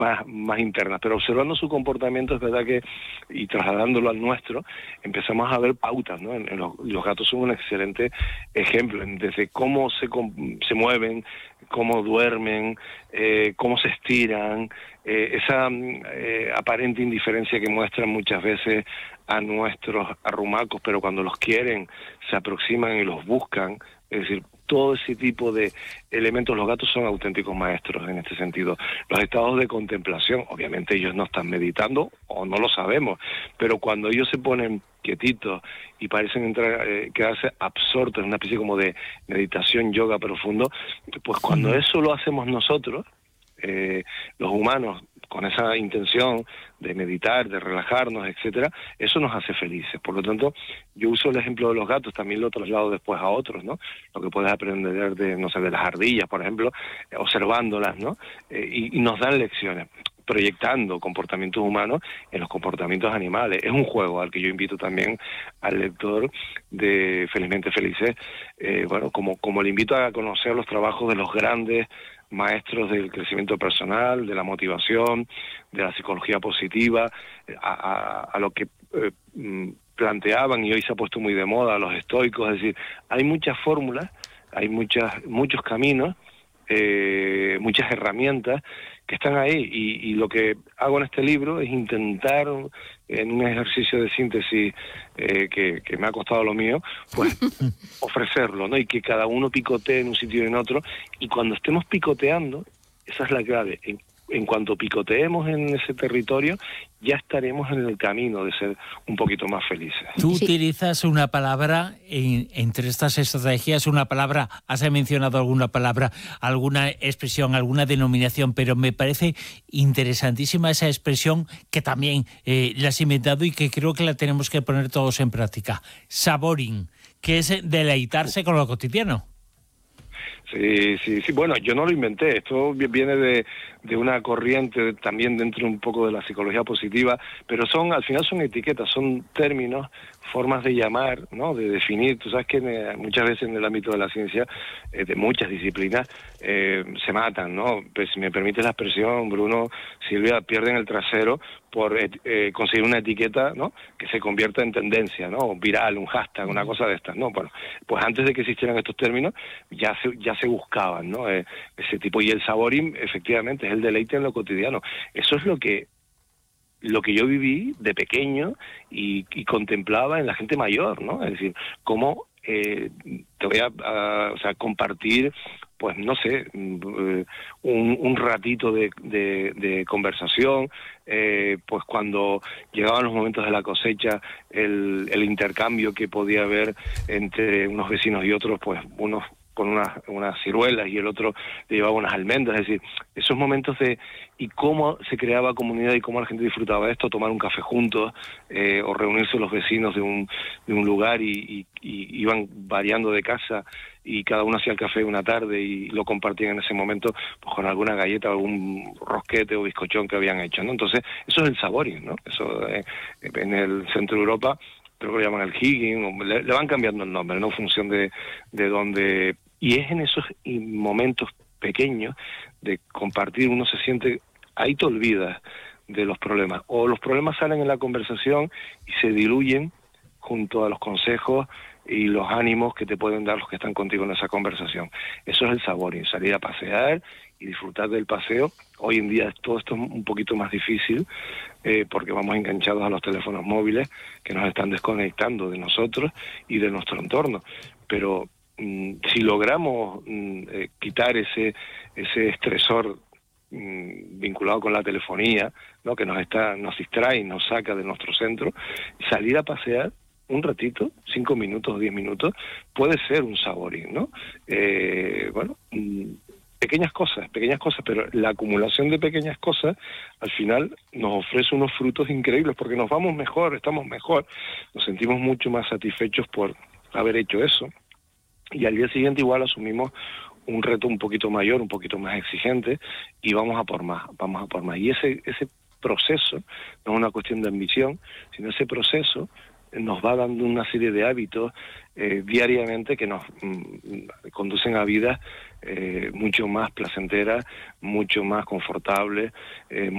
más internas, pero observando su comportamiento es verdad que, y trasladándolo al nuestro, empezamos a ver pautas, ¿no? Los gatos son un excelente ejemplo, desde cómo se mueven, cómo duermen, cómo se estiran, esa aparente indiferencia que muestran muchas veces a nuestros arrumacos, pero cuando los quieren se aproximan y los buscan, es decir, todo ese tipo de elementos. Los gatos son auténticos maestros en este sentido. Los estados de contemplación, obviamente ellos no están meditando o no lo sabemos, pero cuando ellos se ponen quietitos y parecen quedarse absortos en una especie como de meditación, yoga profundo, pues cuando eso lo hacemos nosotros, los humanos, con esa intención de meditar, de relajarnos, etcétera, eso nos hace felices. Por lo tanto, yo uso el ejemplo de los gatos, también lo traslado después a otros, ¿no? Lo que puedes aprender de, no sé, de las ardillas, por ejemplo, observándolas, ¿no? Y nos dan lecciones, proyectando comportamientos humanos en los comportamientos animales. Es un juego al que yo invito también al lector de Felizmente Felices, bueno, como le invito a conocer los trabajos de los grandes maestros del crecimiento personal, de la motivación, de la psicología positiva, a lo que planteaban, y hoy se ha puesto muy de moda, los estoicos. Es decir, hay muchas fórmulas, hay muchos caminos, muchas herramientas que están ahí, y lo que hago en este libro es intentar, en un ejercicio de síntesis que me ha costado lo mío, pues ofrecerlo, ¿no? Y que cada uno picotee en un sitio y en otro, y cuando estemos picoteando, esa es la clave, en cuanto picoteemos en ese territorio, ya estaremos en el camino de ser un poquito más felices. Tú utilizas una palabra entre estas estrategias, una palabra, has mencionado alguna palabra, alguna expresión, alguna denominación, pero me parece interesantísima esa expresión que también la has inventado y que creo que la tenemos que poner todos en práctica. Savoring, que es deleitarse con lo cotidiano. Sí. Bueno, yo no lo inventé. Esto viene de una corriente también dentro un poco de la psicología positiva, pero al final son etiquetas, son términos, formas de llamar, ¿no? De definir. Tú sabes que muchas veces en el ámbito de la ciencia, de muchas disciplinas, se matan, ¿no? Pues, si me permites la expresión, Bruno, Silvia, pierden el trasero por conseguir una etiqueta, ¿no? Que se convierta en tendencia, ¿no? Viral, un hashtag, una cosa de estas, ¿no? Bueno, pues antes de que existieran estos términos, ya se buscaban, ¿no? Ese tipo. Y el savoring, efectivamente, es el deleite en lo cotidiano. Eso es lo que yo viví de pequeño y contemplaba en la gente mayor, ¿no? Es decir, cómo te voy a compartir, pues no sé, un ratito de conversación, pues cuando llegaban los momentos de la cosecha, el intercambio que podía haber entre unos vecinos y otros, pues unos con unas ciruelas y el otro le llevaba unas almendras. Es decir, esos momentos y cómo se creaba comunidad y cómo la gente disfrutaba de esto, tomar un café juntos, o reunirse los vecinos de un lugar y iban variando de casa y cada uno hacía el café una tarde y lo compartían en ese momento, pues con alguna galleta o algún rosquete o bizcochón que habían hecho, ¿no? Entonces, eso es el savoring, ¿no? Eso en el centro de Europa creo que lo llaman el higging, le van cambiando el nombre, ¿no? En función de dónde. Y es en esos momentos pequeños de compartir, uno se siente, ahí te olvidas de los problemas, o los problemas salen en la conversación y se diluyen junto a los consejos y los ánimos que te pueden dar los que están contigo en esa conversación. Eso es el savoring, salir a pasear y disfrutar del paseo. Hoy en día todo esto es un poquito más difícil, porque vamos enganchados a los teléfonos móviles que nos están desconectando de nosotros y de nuestro entorno. Pero si logramos quitar ese estresor vinculado con la telefonía, ¿no? Que nos distrae y nos saca de nuestro centro, salir a pasear un ratito, 5 minutos, 10 minutos, puede ser un savoring, ¿no? Bueno, pequeñas cosas, pero la acumulación de pequeñas cosas al final nos ofrece unos frutos increíbles, porque nos vamos mejor, estamos mejor, nos sentimos mucho más satisfechos por haber hecho eso, y al día siguiente igual asumimos un reto un poquito mayor, un poquito más exigente, y vamos a por más. Y ese proceso no es una cuestión de ambición, sino ese proceso nos va dando una serie de hábitos diariamente que nos conducen a vidas mucho más placenteras, mucho más confortables,